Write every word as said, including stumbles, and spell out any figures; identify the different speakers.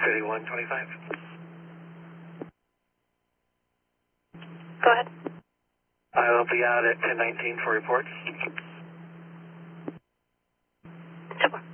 Speaker 1: thirty-one twenty-five.
Speaker 2: Go ahead.
Speaker 1: I will be out at ten nineteen for reports.
Speaker 2: Super.